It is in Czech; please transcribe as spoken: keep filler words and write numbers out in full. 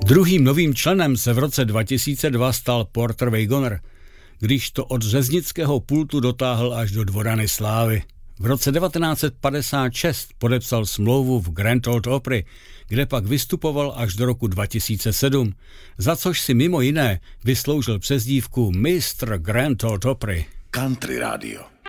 Druhým novým členem se v roce dva tisíce dva stal Porter Wagoner, když to od řeznického pultu dotáhl až do Dvorany slávy. V roce devatenáct set padesát šest podepsal smlouvu v Grand Ole Opry, kde pak vystupoval až do roku dva tisíce sedm, za což si mimo jiné vysloužil přezdívku mistr Grand Ole Opry. Country Radio.